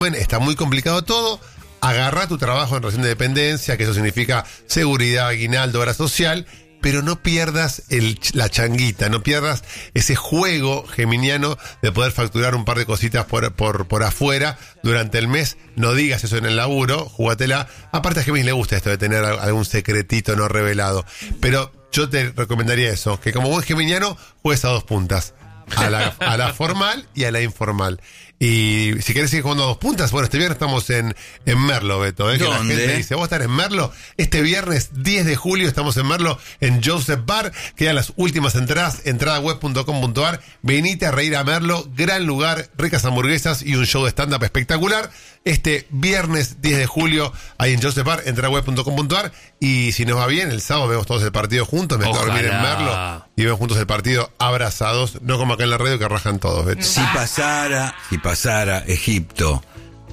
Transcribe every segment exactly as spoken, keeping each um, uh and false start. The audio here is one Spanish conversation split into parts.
está muy complicado todo. Agarrá tu trabajo en relación de dependencia, que eso significa seguridad, aguinaldo, obra social, pero no pierdas el, la changuita, no pierdas ese juego geminiano de poder facturar un par de cositas por, por, por afuera durante el mes. No digas eso en el laburo, jugátela. Aparte a Géminis le gusta esto de tener algún secretito no revelado. Pero yo te recomendaría eso, que como buen geminiano juegues a dos puntas. A la, a la formal y a la informal. Y si querés seguir jugando a dos puntas, bueno, este viernes estamos en, en Merlo, Beto. ¿eh? Que la gente dice, ¿vos estás en Merlo? Este viernes diez de julio estamos en Merlo, en Joseph Bar. Quedan las últimas entradas, entrada web punto com punto a r. Venite a reír a Merlo, gran lugar, ricas hamburguesas y un show de stand-up espectacular. Este viernes diez de julio, ahí en Joseph Bar, entrada web punto com punto a r. Y si nos va bien, el sábado vemos todos el partido juntos, me voy a dormir en Merlo y vemos juntos el partido abrazados, no como acá en la radio que rajan todos, Beto. Si pasara, si pasara Egipto,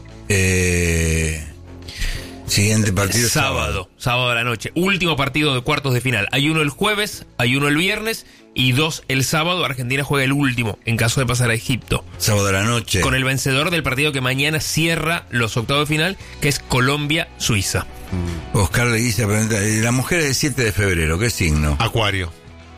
eh, siguiente partido sábado, sábado, sábado a la noche, último partido de cuartos de final. Hay uno el jueves, hay uno el viernes y dos el sábado. Argentina juega el último en caso de pasar a Egipto. Sábado a la noche. Con el vencedor del partido que mañana cierra los octavos de final, que es Colombia-Suiza. Oscar le dice, la mujer es del siete de febrero, ¿qué signo? Acuario.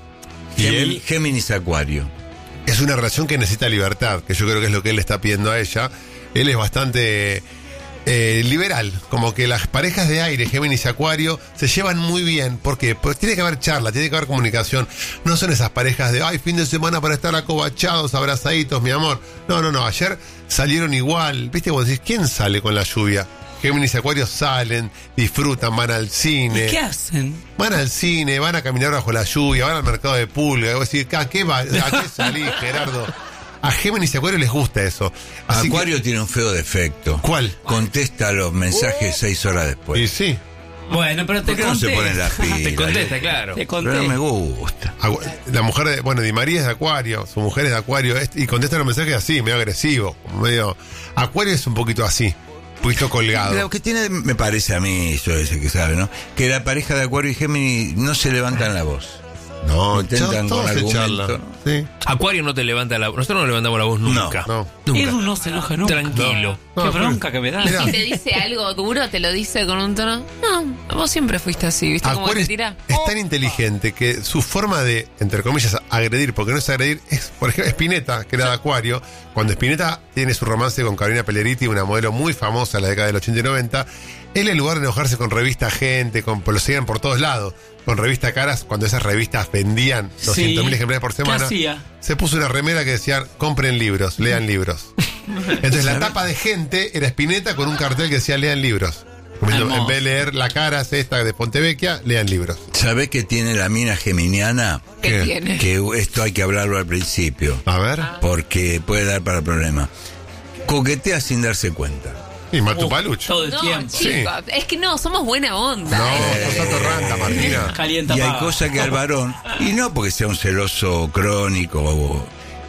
Y él, Géminis Acuario. Es una relación que necesita libertad, que yo creo que es lo que él le está pidiendo a ella. Él es bastante eh, liberal, como que las parejas de aire, Géminis y Acuario, se llevan muy bien. ¿Por qué? Porque tiene que haber charla, tiene que haber comunicación. No son esas parejas de, ay, fin de semana para estar acobachados, abrazaditos, mi amor. No, no, no, ayer salieron igual. ¿Viste? Vos decís, ¿quién sale con la lluvia? Géminis y Acuario salen, disfrutan, van al cine. ¿Y qué hacen? Van al cine, van a caminar bajo la lluvia, van al mercado de pulga. Y vos decís, ¿a qué, va? ¿A qué salís, Gerardo? A Géminis y Acuario les gusta eso. Así Acuario que, tiene un feo defecto. ¿cuál? Contesta los mensajes uh, seis horas después. Y sí. Bueno, pero te ¿Por qué no se pone la pila? Te contesta, claro. Te Pero no me gusta. La mujer de, bueno, Di María es de Acuario, su mujer es de Acuario, y contesta los mensajes así, medio agresivo, medio. Acuario es un poquito así. Un poquito colgado. Lo que tiene, me parece a mí, eso es el que sabe, ¿no? Que la pareja de Acuario y Géminis no se levantan la voz. No, intentan todo con se argumento, charla. ¿no? Sí. Acuario no te levanta la voz. Nosotros no levantamos la voz nunca. No, nunca. Edu no se enoja nunca. Tranquilo. No, Qué no, bronca que me da. Mirá. Si te dice algo duro, te lo dice con un tono. No, vos siempre fuiste así, ¿viste? Como Acuario te tira. es, es tan inteligente que su forma de, entre comillas, agredir, porque no es agredir, es, por ejemplo, Spinetta, que era de Acuario, cuando Spinetta tiene su romance con Carolina Pelleriti, una modelo muy famosa en la década del ochenta y noventa, él en lugar de enojarse con revista Gente, con, lo seguían por todos lados, con revista Caras, cuando esas revistas vendían doscientos mil ejemplares por semana, ¿qué hacía? Se puso una remera que decía, compren libros, lean libros. Entonces la tapa de Gente era Spinetta con un cartel que decía, lean libros. Como diciendo, en vez de leer la Caras esta de Pontevecchia, lean libros. ¿Sabés qué tiene la mina geminiana? ¿Qué ¿Qué? tiene? Que esto hay que hablarlo al principio, A ver. porque puede dar para problema. Coquetea sin darse cuenta. Y Matupaluch. Todo el No, tiempo. chicos, es que no, somos buena onda. No, ¿eh? no sos torranta, Martina. Calienta Y hay paga. cosas que al varón, y no porque sea un celoso crónico, o,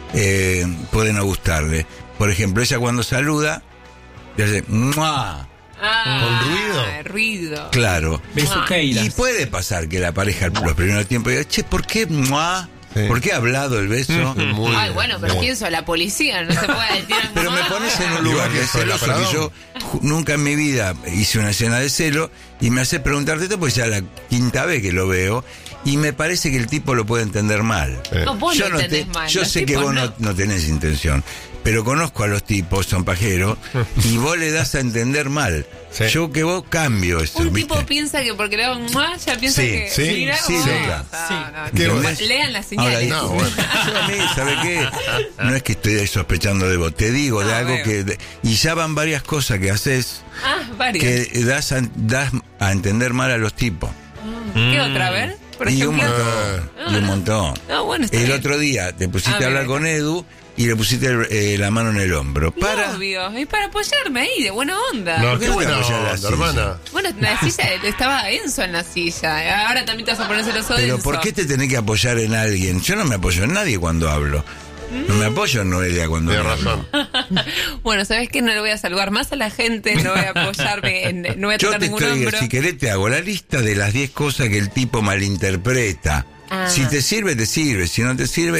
eh, puede no gustarle. Por ejemplo, ella cuando saluda, le hace ¡mua! Ah, ¿Con ruido? Ruido. Claro. Besuqueiras. Y puede pasar que la pareja los primeros tiempos diga, che, ¿por qué ¡mua! Sí. ¿Por qué ha hablado el beso? Muy Ay, bien, bueno, pero muy. ¿quién soy? La policía, no se puede decir. Pero me pones en un lugar Igual que de soy la celoso que Pradón. yo ju- nunca en mi vida hice una escena de celo y me hace preguntarte esto porque ya es la quinta vez que lo veo y me parece que el tipo lo puede entender mal. No, vos yo lo no entendés te- mal. yo los sé que tipos vos no, no. no tenés intención, pero conozco a los tipos, son pajeros, y vos le das a entender mal. Sí. Yo que vos cambio eso, Un ¿viste? tipo piensa que porque le hago mua, ya piensa Sí, que. sí, Mirá, sí, vos. loca. No, Sí. no, Qué no. bueno. Lean las Ahora, señales. No, bueno. yo a mí, ¿sabe qué? No es que estoy sospechando de vos, te digo de Ah, algo veo. que... de- y ya van varias cosas que haces Ah, varios. que das a, das a entender mal a los tipos. ¿Qué otra? A ver, por Y un ejemplo. montón, Ah, y un montón. Ah, bueno, está el bien. otro día te pusiste Ah, a hablar mira. con Edu y le pusiste el- eh, la mano en el hombro. Para... Obvio, y para apoyarme ahí, de buena onda. No, ¿Por qué qué no buena te apoyas onda, la silla? hermana. Bueno, la silla, estaba Enzo en la silla. Ahora también te vas a poner celoso de Pero Enzo. ¿por qué te tenés que apoyar en alguien? Yo no me apoyo en nadie cuando hablo. No me apoyo en Noelia cuando Tienes hablo. razón. Bueno, ¿sabes qué? No le voy a saludar más a la gente, no voy a apoyarme, en, no voy a Yo tocar te ningún estoy, hombro. si querés te hago la lista de las diez cosas que el tipo malinterpreta. Ah. Si te sirve, te sirve. Si no te sirve,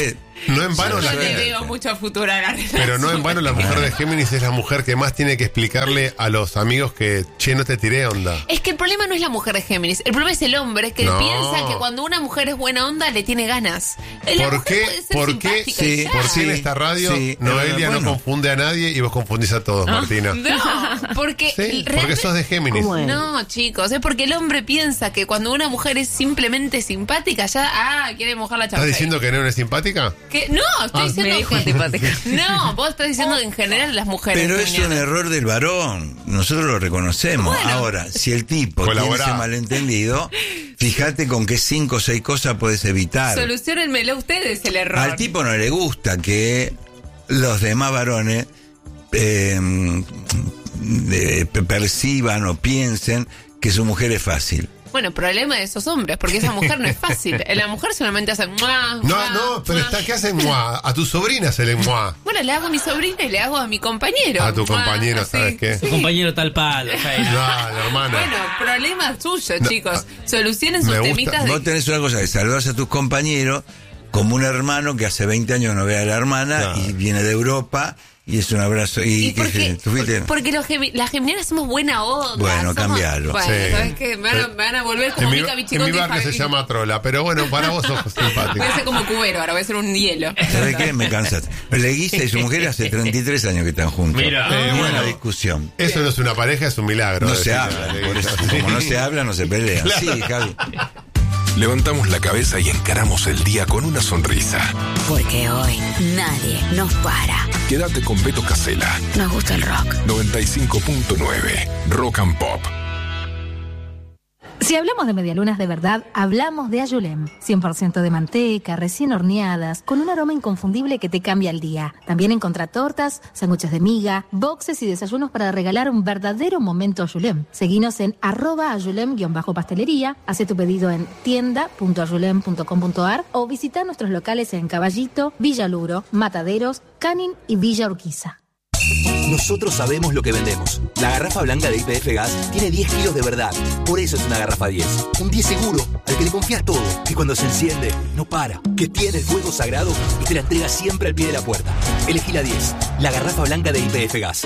No en vano Yo la no le veo mucho futuro a la relación. Pero no en vano la mujer de Géminis es la mujer que más tiene que explicarle a los amigos que, che, no te tiré onda. Es que el problema no es la mujer de Géminis, el problema es el hombre que No. piensa que cuando una mujer es buena onda le tiene ganas. La ¿Por mujer qué? puede ser ¿Por qué? simpática y Sí, ya. ¿Por qué en Sí, esta radio sí, Noelia bueno. no confunde a nadie y vos confundís a todos, Martina? No, porque Sí, porque realmente- sos de Géminis. No, chicos, es porque el hombre piensa que cuando una mujer es simplemente simpática, ya, ah, quiere mojar la ¿Estás champán. diciendo que no es simpática? Que, no, estoy Ah. diciendo... Me dijo antipática. No, vos estás diciendo que en general las mujeres... Pero es un geminianas. error del varón. Nosotros lo reconocemos. Bueno. Ahora, si el tipo Colaborá. tiene ese malentendido, fíjate con qué cinco o seis cosas puedes evitar. Solucionenmelo ustedes el error. Al tipo no le gusta que los demás varones eh, de- perciban o piensen que su mujer es fácil. Bueno, problema de esos hombres, porque esa mujer no es fácil. La mujer solamente hace... ¡mua! No, ¡mua! no, pero ¡mua! está, ¿qué hacen muá? A tu sobrina se le muá. Bueno, le hago a mi sobrina y le hago a mi compañero. A tu ¡mua! compañero, Así. ¿sabes qué? Tu compañero tal palo, Jaime. No, hermana. Bueno, problema suyo, No, chicos. Solucionen sus me gusta. temitas de... Vos tenés una cosa, que saludás a tus compañeros como un hermano que hace veinte años no ve a la hermana Claro. y viene de Europa y es un abrazo. Y, ¿Y qué por sé, qué? tú fuiste- Porque los gemi- las geminianas somos buena onda. Bueno, somos- cambialo. Bueno, Sí. ¿sabes qué? Me van, a, me van a volver como En mi, Mica en Bichicotti mi y barrio se Javi- llama Trola, pero bueno, para vos sos Voy a simpática. ser como cubero ahora, voy a ser un hielo. ¿Sabés qué? Me cansaste. Leguiza y su mujer hace treinta y tres años que están juntos. Mira. Ni Eh, una bueno. discusión. Eso no es una pareja, es un milagro. No se decía, habla. le- Por eso, como no se habla, no se pelea. Sí, Javi. Levantamos la cabeza y encaramos el día con una sonrisa. Porque hoy nadie nos para. Quédate con Beto Casella, Nos gusta el rock. noventa y cinco punto nueve, Rock and Pop. Si hablamos de medialunas de verdad, hablamos de Ayulem. cien por ciento de manteca, recién horneadas, con un aroma inconfundible que te cambia el día. También encontrá tortas, sándwiches de miga, boxes y desayunos para regalar un verdadero momento Ayulem. Seguinos en arroba ayulem-pastelería, hace tu pedido en tienda punto ayulem punto com punto ar o visita nuestros locales en Caballito, Villa Luro, Mataderos, Canin y Villa Urquiza. Nosotros sabemos lo que vendemos. La garrafa blanca de I P F Gas tiene diez kilos de verdad. Por eso es una garrafa diez. Un diez seguro, al que le confías todo. Que cuando se enciende, no para. Que tiene el fuego sagrado y te la entrega siempre al pie de la puerta. Elegí la diez. La garrafa blanca de I P F Gas.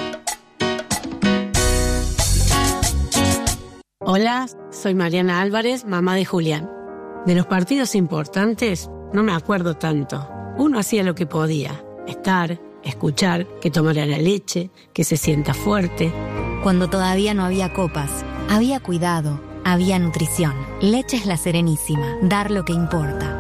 Hola, soy Mariana Álvarez, mamá de Julián. De los partidos importantes no me acuerdo tanto. Uno hacía lo que podía. Estar, escuchar, que tomara la leche, que se sienta fuerte. Cuando todavía no había copas, había cuidado, había nutrición. Leche La Serenísima, dar lo que importa.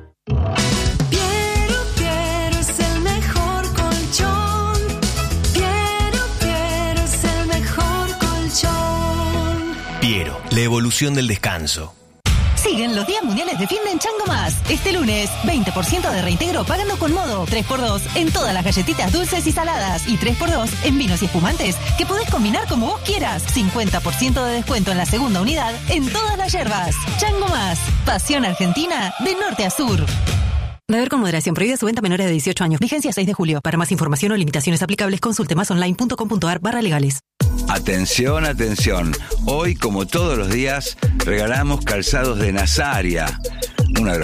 Piero, Piero es el mejor colchón. Piero, Piero es el mejor colchón. Piero, la evolución del descanso. Siguen los días mundiales de fin de en Chango Más. Este lunes, veinte por ciento de reintegro pagando con modo. tres por dos en todas las galletitas dulces y saladas. Y tres por dos en vinos y espumantes que podés combinar como vos quieras. cincuenta por ciento de descuento en la segunda unidad en todas las yerbas. Chango Más. Pasión argentina de norte a sur. Beber con moderación. Prohibida su venta a menores de dieciocho años. Vigencia seis de julio. Para más información o limitaciones aplicables, consulte más online punto com punto ar barra legales. Atención, atención. Hoy, como todos los días, regalamos calzados de Nazaria. Una